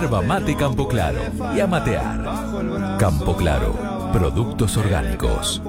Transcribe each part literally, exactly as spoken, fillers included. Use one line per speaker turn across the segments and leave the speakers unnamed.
Yerba mate Campo Claro y a matear. Campo Claro, productos orgánicos.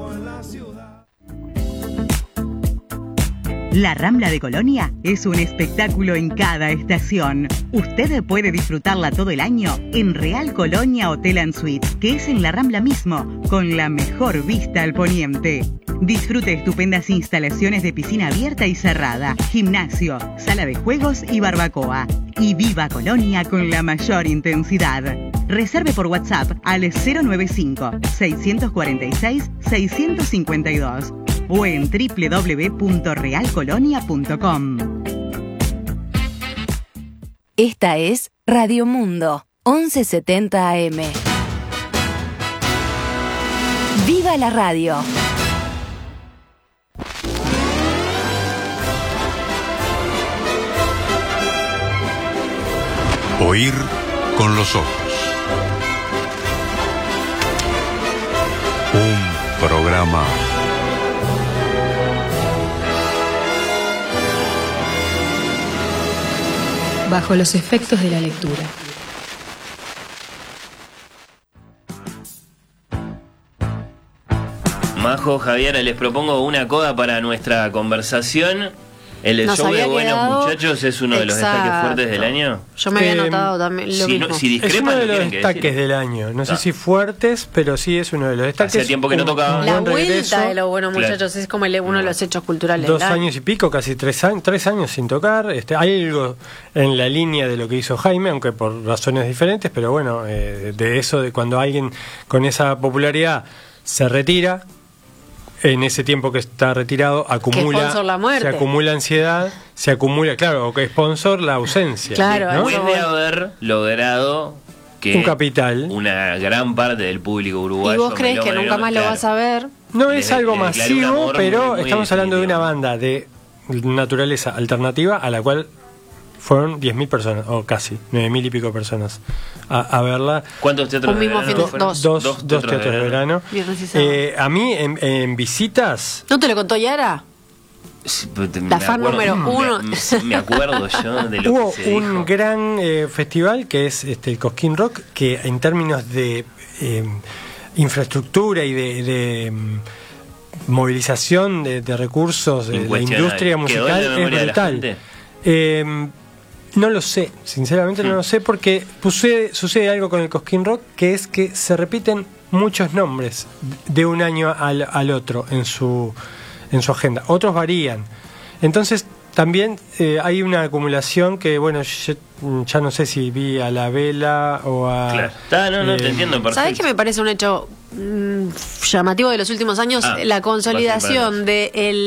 La Rambla de Colonia es un espectáculo en cada estación. Usted puede disfrutarla todo el año en Real Colonia Hotel and Suite, que es en la Rambla mismo, con la mejor vista al poniente. Disfrute estupendas instalaciones de piscina abierta y cerrada, gimnasio, sala de juegos y barbacoa. Y viva Colonia con la mayor intensidad. Reserve por WhatsApp al cero nueve cinco, seis cuatro seis, seis cinco dos o en doble u doble u doble u punto real colonia punto com.
Esta es Radio Mundo, once setenta A M. ¡Viva la radio!
Oír con los ojos. Un programa
bajo los efectos de la lectura.
Majo, Javier, les propongo una coda para nuestra conversación. El
Nos
show de
había
Buenos
quedado-
Muchachos es uno de los
Exacto.
destaques fuertes del año.
Yo me había
Eh,
notado también lo
si,
mismo.
no- si
Es
discrepan,
uno de
lo
los
tienen que
destaques
decir.
del año. No sé
Ah.
si fuertes, pero sí es uno de los destaques.
Hacía tiempo que no
Un-
tocaba.
un
La
buen
vuelta
regreso.
de los buenos
Claro.
muchachos es como el- uno de los hechos culturales.
Dos
del año.
años y pico, casi tres años, tres años sin tocar. Este, hay algo en la línea de lo que hizo Jaime, aunque por razones diferentes, pero bueno, eh, de eso, de cuando alguien con esa popularidad se retira, en ese tiempo que está retirado, acumula,
sponsor la muerte.
se acumula ansiedad, se acumula, claro, o que sponsor la ausencia.
Claro,
¿no?
eso
Puede
voy.
haber logrado que
Un capital.
una gran parte del público uruguayo.
¿Y vos crees que
melómano,
nunca más lo
claro,
vas a ver?
No
Le-
es algo
le declaré un
masivo,
amor
pero
muy, muy
estamos hablando de una
definitivo.
banda de naturaleza alternativa a la cual fueron diez mil personas, o casi, nueve mil y pico personas a, a verla.
¿Cuántos teatros
Un
de
mismo
verano
fin de-
fueron?
dos.
Dos, dos teatros de verano.
Viernes y sábado.
Eh, a mí, en, en visitas,
¿No te lo contó Yara?
Sí, pero te-
La
me
fan
acuerdo-
número uno.
Me, me acuerdo yo de lo
hubo
que se
un
dijo.
gran eh, festival que es este, el Cosquín Rock, que en términos de eh, infraestructura y de, de, mm, movilización de, de recursos de la
Incuestionable.
industria
¿Quedó en la
musical es
memoria de la
brutal.
gente?
Eh, no lo sé, sinceramente no lo sé, porque sucede, sucede algo con el Cosquín Rock, que es que se repiten muchos nombres de un año al, al otro en su, en su agenda. Otros varían. Entonces, también eh, hay una acumulación que, bueno, yo ya no sé si vi a La Vela o a...
Claro. Está, no, no, te
eh,
entiendo perfecto.
¿Sabés qué me parece un hecho mm, llamativo de los últimos años?
Ah,
la consolidación de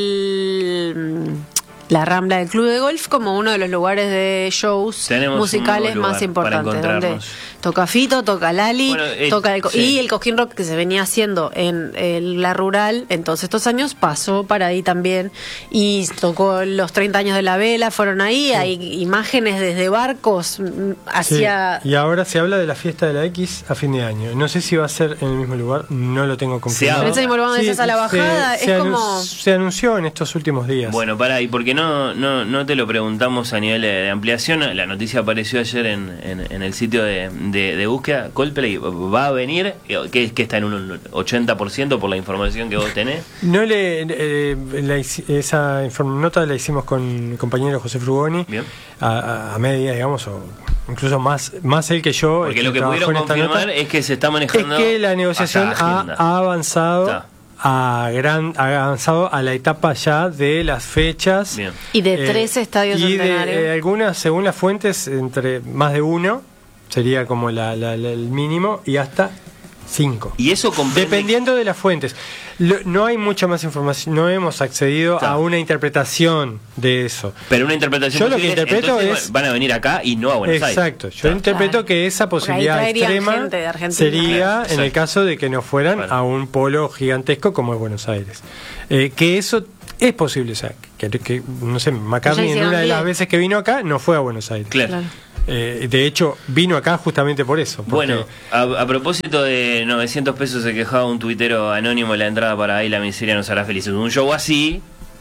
el, mm, la Rambla del Club de Golf como uno de los lugares de shows
Tenemos un
musicales
nuevo
más
lugar para
importantes, donde
encontrarnos.
toca Fito, toca Lali,
Bueno, eh,
toca el, co-
sí.
y el Cosquín Rock que se venía haciendo en el- la rural en todos estos años pasó para ahí también y tocó los treinta años de La Vela, fueron ahí, hay imágenes desde barcos mm,
Sí,
hacia...
y ahora se habla de la fiesta de la X a fin de año. No sé si va a ser en el mismo lugar, no lo tengo confirmado.
habla.
Pero ese mismo lugar donde se hace la bajada,
se
es
anun-
como-
se anunció en estos últimos días.
Bueno, pará, y porque no, no, no te lo preguntamos a nivel de, de ampliación, la noticia apareció ayer en, en, en el sitio de, de, de búsqueda. Coldplay va a venir, que, que está en un ochenta por ciento por la información que vos tenés.
No le eh, la hici- esa inform- nota la hicimos con mi compañero José Frugoni
Bien.
a, a- a media, digamos, o incluso más más él que yo.
Porque
que
lo que
trabajó
pudieron
en esta
confirmar
nota,
es que se está
es
manejando
que la negociación
hasta
ha,
agenda.
ha avanzado
Está.
a gran ha avanzado a la etapa ya de las fechas.
Bien.
Y de tres estadios
y de
centenarios.
eh, algunas, según las fuentes, entre más de uno sería como la, la- la- el mínimo y hasta cinco.
Y eso comprende-
Dependiendo de las fuentes. Lo- no hay mucha más información, no hemos accedido
Está.
a una interpretación de eso.
Pero una interpretación
Yo lo que
posible es,
interpreto
entonces,
es-
van a venir acá y no a Buenos Aires.
Exacto, yo
Está.
interpreto
Claro.
que esa posibilidad
traerían
extrema
gente de Argentina.
sería
Claro,
en el
exacto.
caso de que no fueran
Claro.
a un polo gigantesco como es Buenos Aires. Eh, que eso es posible, o sea, que, que, no sé, McCartney en
hicieron
una de las
diez.
veces que vino acá no fue a Buenos Aires.
Claro.
Claro.
Eh, de hecho, vino acá justamente por eso. porque-
Bueno, a, a propósito de novecientos pesos se quejaba un tuitero anónimo la entrada para Ahí la miseria nos hará felices. Un show así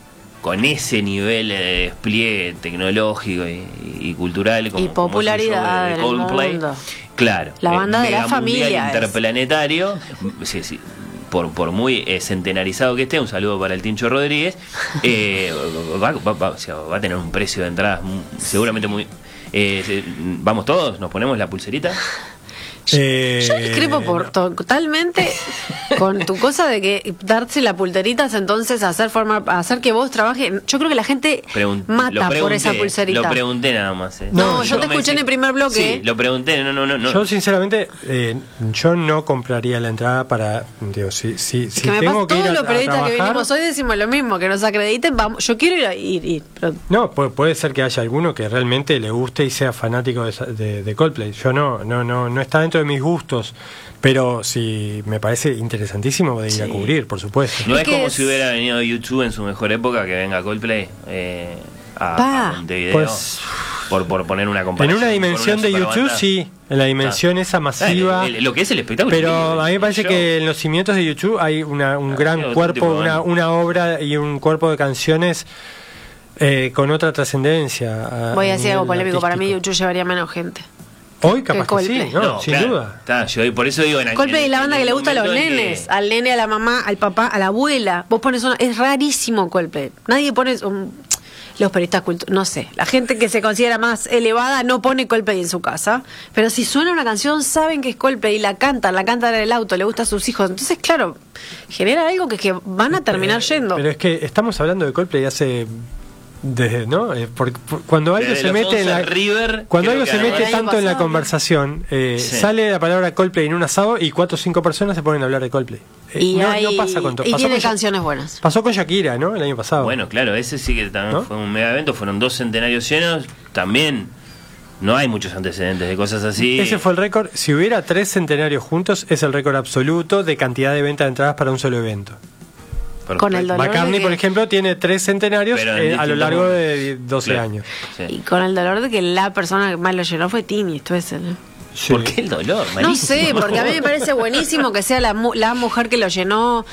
con ese nivel de despliegue tecnológico y, y cultural como,
y popularidad
como
en el
Coldplay,
mundo.
claro,
la banda de
mega
la familia
mundial
es.
interplanetario, sí, sí, por, por muy eh, centenarizado que esté, un saludo para el Tincho Rodríguez, eh, va, va, va, o sea, va a tener un precio de entradas muy, seguramente muy... Eh, ¿Vamos todos? ¿Nos ponemos la pulserita?
Eh,
Yo discrepo por totalmente con tu cosa de que darse la pulseritas, entonces hacer formar, hacer que vos trabajes. Yo creo que la gente
Pregun-
mata por esa pulserita.
Lo pregunté nada más. Eh.
No, yo
yo
te
me
escuché en el primer bloque.
Sí, lo pregunté. No, no, no. no.
Yo sinceramente, eh, yo no compraría la entrada para, digo, si, si,
Es
si
que me
tengo
pasa,
que ir
todos
a,
los
a
periodistas que
trabajar,
venimos hoy decimos lo mismo, que nos acrediten, vamos, yo quiero ir, a, ir, ir pero
no, puede, puede ser que haya alguno que realmente le guste y sea fanático de, esa- de, de Coldplay. Yo no, no, no, no está dentro de mis gustos, pero sí me parece interesantísimo de ir a
Sí.
cubrir, por supuesto.
No
Es
es
que
como
es-
si hubiera venido YouTube en su mejor época, que venga Coldplay eh, a,
Pa.
a Montevideo.
Pues,
por, por poner una
En
comparación.
una
con
dimensión de
superbanda.
YouTube, sí, en la dimensión
Ah.
esa masiva.
El- el- lo que es el espectáculo.
Pero a mí me parece
Yo-
que en los cimientos de YouTube hay una, un
Ah,
gran
sí, otro
cuerpo,
tipo de
una,
banda.
una obra y un cuerpo de canciones eh, con otra trascendencia.
voy a decir algo
nivel
polémico. Para mí,
artístico.
YouTube llevaría menos gente.
Hoy capaz
que
que sí,
Coldplay.
no, sin
claro,
duda.
está, yo por eso digo en
Coldplay
en-
es la banda
en
que
el
le gusta a los
momento en que-
nenes, al nene, a la mamá, al papá, a la abuela. Vos pones una, es rarísimo Coldplay. Nadie pone um, los periodistas cultu- no sé, la gente que se considera más elevada no pone Coldplay en su casa, pero si suena una canción saben que es Coldplay y la cantan, la cantan en el auto, le gusta a sus hijos. Entonces, claro, genera algo que, que van a terminar yendo.
Pero es que estamos hablando de Coldplay hace desde, ¿no? Eh, por- por- cuando algo
Desde
se
los
mete en
once
la
River,
cuando
creo
algo
que
se
ganó.
mete
El año
tanto en la
pasado, ¿no?
conversación, eh,
Sí.
sale la palabra Coldplay en un asado y cuatro o cinco personas se ponen a hablar de Coldplay. Eh,
y
no,
hay-
no pasa con to-
y
pasó
tiene
con Sha-
canciones buenas.
Pasó con Shakira, ¿no? El año pasado.
Bueno, claro, ese sí que también
¿No?
fue un mega evento, fueron dos centenarios llenos, también no hay muchos antecedentes de cosas así.
Ese fue el récord. Si hubiera tres centenarios juntos, es el récord absoluto de cantidad de venta de entradas para un solo evento.
Perfecto.
Con el dolor
McCartney,
de que-
por ejemplo, tiene tres centenarios
Pero en
eh, a lo
distintos
largo
momentos.
de doce
Claro.
años.
Sí.
Y con el dolor de que la persona que más lo llenó fue Tini, esto es el...
¿Por qué el dolor?
No
Malísimo.
sé, porque a mí me parece buenísimo que sea la, mu- la mujer que lo llenó,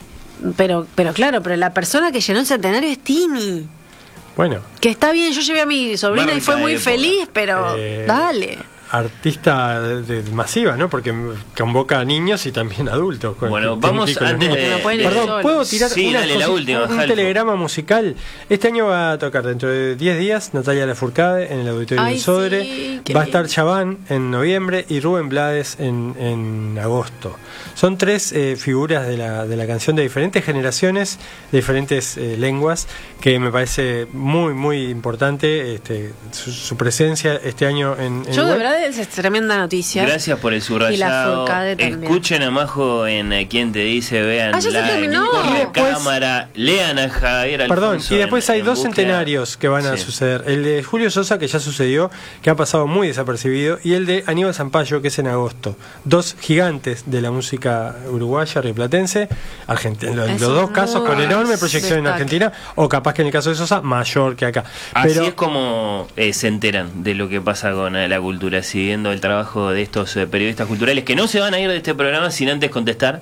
pero pero claro, pero la persona que llenó el centenario es Tini.
Bueno,
Que está bien, yo llevé a mi sobrina y
Marca
fue
de
muy
época.
feliz, pero
Eh,
dale.
artista de, de masiva, ¿no? Porque convoca a niños y también adultos. con-
Bueno,
con-
vamos
con-
antes
con-
de-
No pueden ir
Perdón,
solos.
¿puedo tirar
Sí,
una
dale, la
cosita?
última,
un
Jalfo.
telegrama musical? Este año va a tocar dentro de diez días Natalia Lafourcade en el Auditorio
Ay,
del Sodre.
sí, qué
va a
bien.
estar Chaván en noviembre y Rubén Blades en, en agosto. Son tres eh, figuras de la, de la canción de diferentes generaciones, de diferentes eh, lenguas, que me parece muy, muy importante este, su, su presencia este año en, en
Yo de
web.
verdad es tremenda noticia.
Gracias por el
Y la
subrayado.
Fourcade también.
Escuchen a Majo en eh, Quién te dice, vean
Ah, ya se
la
terminó.
por
Y
la
después-
cámara, lean a Javier
Perdón,
Alfonso
y después
en-
hay
en
dos
búsqueda.
centenarios que van a
Sí.
suceder. El de Julio Sosa, que ya sucedió, que ha pasado muy desapercibido, y el de Aníbal Zampayo, que es en agosto. Dos gigantes de la música uruguaya, rioplatense, argentina. Los,
Eso
los dos
es
casos
muy
con enorme proyección en
destaque.
Argentina, o capaz que en el caso de Sosa, mayor que acá.
Así
Pero
es como eh, se enteran de lo que pasa con eh, la cultura, siguiendo el trabajo de estos eh, periodistas culturales que no se van a ir de este programa sin antes contestar.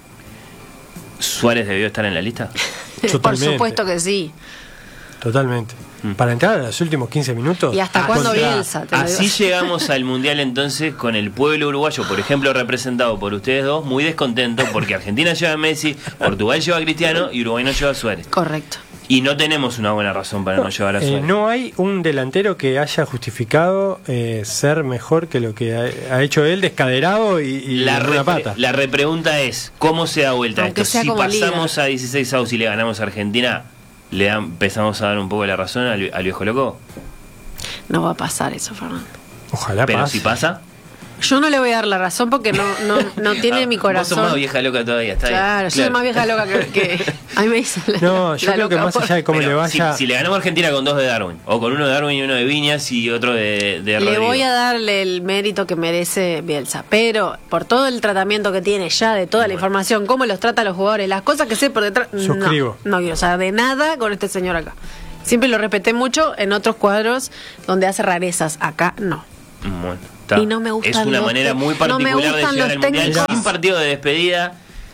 ¿Suárez debió estar en la lista?
Por
Totalmente.
supuesto que sí.
totalmente.
Mm.
Para entrar a los últimos quince minutos.
¿Y hasta cuándo
contra-
Bielsa? Te lo
Así
digo.
llegamos al Mundial entonces con el pueblo uruguayo, por ejemplo, representado por ustedes dos, muy descontento porque Argentina lleva a Messi, Portugal lleva a Cristiano y Uruguay no lleva a Suárez.
Correcto.
Y no tenemos una buena razón para no llevar a
Eh,
Suárez.
no hay un delantero que haya justificado eh, ser mejor que lo que ha, ha hecho él, descaderado y, y
La,
de una
repre-
pata.
la repregunta es, ¿cómo se da vuelta
Aunque
esto?
sea
Si
como
pasamos
líder.
a dieciséis avos y le ganamos a Argentina, ¿le dan- empezamos a dar un poco la razón al, al viejo loco?
No va a pasar eso, Fernando.
Ojalá
Pero
pase.
si pasa,
Yo no le voy a dar la razón porque no no, no tiene
ah,
mi
vos sos
corazón.
más vieja loca todavía, está bien.
Claro, yo soy más vieja loca que, que a mí me dicen la,
No, yo
la
creo que
loca
más
por-
allá de cómo
Pero
le vaya.
Si, si le ganamos a Argentina con dos de Darwin, o con uno de Darwin y uno de Viñas y otro de, de
Le
Rodrigo.
voy a darle el mérito que merece Bielsa, pero por todo el tratamiento que tiene ya de toda la información, cómo los trata a los jugadores, las cosas que sé por detrás,
Suscribo.
no, no quiero saber de nada con este señor acá. Siempre lo respeté mucho en otros cuadros donde hace rarezas, acá no.
Bueno, está.
Y no me gustan
Es una
los
manera
te-
muy
no me
particular de
gustan
llegar
los
al Mundial
técnicos.
sin partido de despedida.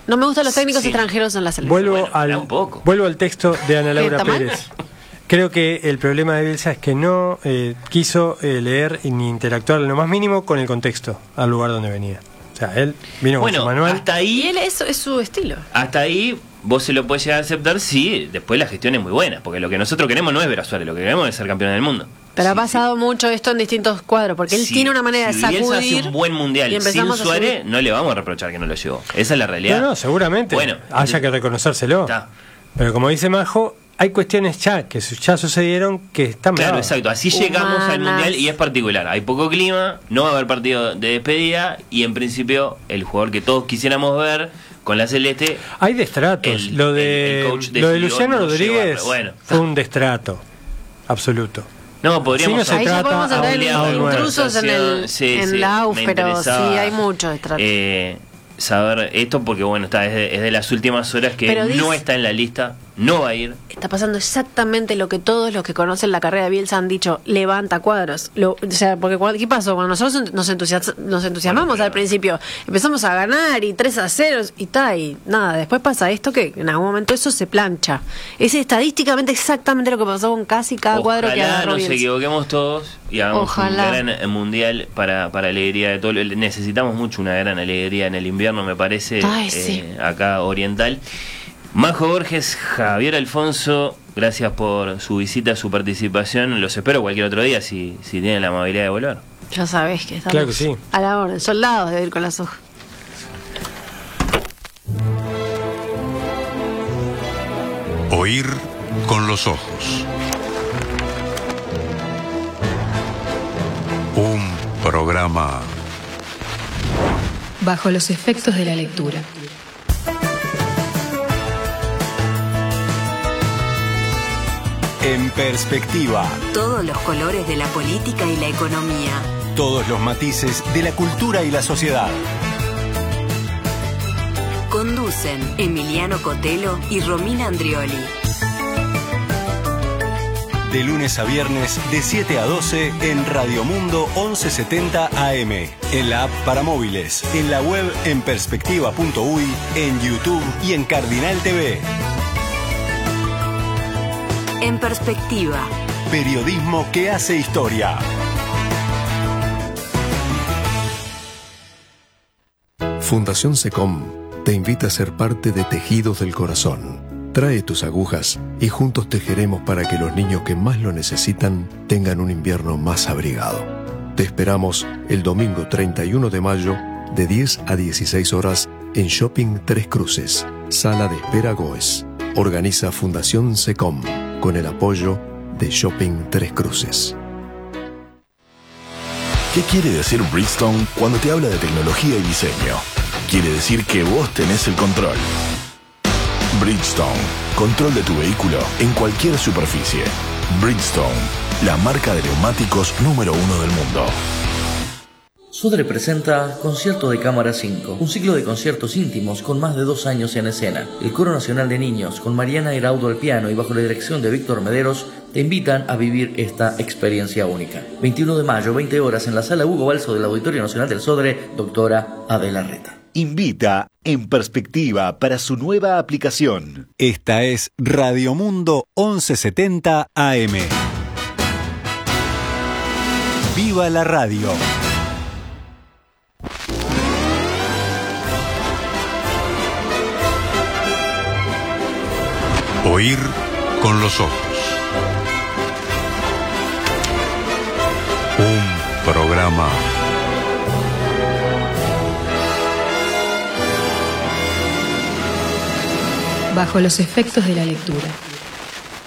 No me gustan los técnicos
Sí.
extranjeros en la selección.
Vuelvo,
Bueno,
al,
pará un poco.
vuelvo al texto de Ana Laura
¿Está mal?
Pérez. Creo que el problema de Bielsa es que no eh, quiso eh, leer y ni interactuar en lo más mínimo con el contexto al lugar donde venía. O sea, él vino con su
Bueno,
manual.
hasta
Y
ahí,
él eso es su estilo.
hasta ahí vos se lo podés llegar a aceptar si después la gestión es muy buena, porque lo que nosotros queremos no es ver a Suárez, lo que queremos es ser campeones del mundo.
Pero ha
Sí,
pasado mucho esto en distintos cuadros, porque él
sí.
tiene una manera
Si
de
Bielsa
sacudir.
hace un buen
y
mundial sin
empezamos a
Suárez,
subir.
no le vamos a reprochar que no lo llevó. Esa es la realidad.
No, no, seguramente.
Bueno,
haya que reconocérselo.
Está.
Pero como dice Majo, hay cuestiones ya que su- ya sucedieron que están
Claro,
bravas.
exacto. Así llegamos al
Humanas.
mundial y es particular. Hay poco clima, no va a haber partido de despedida y en principio el jugador que todos quisiéramos ver con la celeste.
Hay destratos.
El-
lo de,
el- el coach
lo de
decidió
Luciano
no
Rodríguez
llevarlo. Bueno.
fue un destrato absoluto.
No, podríamos
Sí, no se
Ahí ya
trata
podemos entrar en
ampliar la
intrusos en, el,
conversación. Sí,
en
sí,
la U F,
me
pero sí
interesaba,
hay mucho detrás.
eh, saber esto porque bueno, está es de, es de las últimas horas que
Pero
no
dice-
está en la lista, no va a ir.
Está pasando exactamente lo que todos los que conocen la carrera de Bielsa han dicho, levanta cuadros. Lo, o sea, porque cuando- ¿qué pasó? Cuando nosotros nos, entusias- nos entusiasmamos
Bueno, pero-
al principio, empezamos a ganar y tres a cero y tal, y nada, después pasa esto que en algún momento eso se plancha. Es estadísticamente exactamente lo que pasó con casi cada cuadro que
Ojalá
agarró
nos
Bielsa.
equivoquemos todos y hagamos
Ojalá.
un gran eh, mundial para, para alegría de todo. Necesitamos mucho una gran alegría en el invierno, me parece,
Ay,
eh,
sí.
acá oriental. Majo Borges, Javier Alfonso, gracias por su visita, su participación. Los espero cualquier otro día si, si tienen la amabilidad de volver.
Ya sabés que estamos
Claro que sí.
a la orden, soldados de ir con las hojas.
Oír con los ojos. Un programa
Bajo los efectos de la lectura.
En perspectiva,
Todos los colores de la política y la economía.
todos los matices de la cultura y la sociedad.
Conducen Emiliano Cotelo y Romina Andrioli.
De lunes a viernes, de siete a doce, en Radio Mundo once setenta A M. En la app para móviles, en la web en perspectiva punto uy, en YouTube y en Cardinal T V.
En perspectiva.
Periodismo que hace historia.
Fundación SECOM te invita a ser parte de Tejidos del Corazón. Trae tus agujas y juntos tejeremos para que los niños que más lo necesitan tengan un invierno más abrigado. Te esperamos el domingo treinta y uno de mayo de diez a dieciséis horas en Shopping Tres Cruces, Sala de Espera Goes. Organiza Fundación SECOM con el apoyo de Shopping Tres Cruces.
¿Qué quiere decir Bridgestone cuando te habla de tecnología y diseño? Quiere decir que vos tenés el control. Bridgestone, control de tu vehículo en cualquier superficie. Bridgestone, la marca de neumáticos número uno del mundo.
Sodre presenta Concierto de Cámara cinco, un ciclo de conciertos íntimos con más de dos años en escena. El Coro Nacional de Niños, con Mariana Heraudo al piano y bajo la dirección de Víctor Mederos, te invitan a vivir esta experiencia única. veintiuno de mayo, veinte horas, en la Sala Hugo Balso del Auditorio Nacional del Sodre, doctora Adela Reta.
Invita En Perspectiva para su nueva aplicación.
Esta es Radio Mundo once setenta A M. ¡Viva la radio!
Oír con los ojos. Un programa
Bajo los efectos de la lectura.